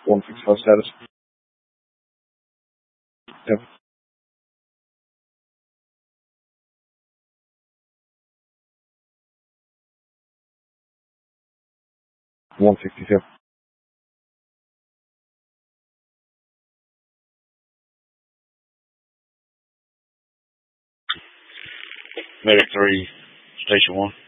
165 status. Yep. 162. Medic 3, Station 1.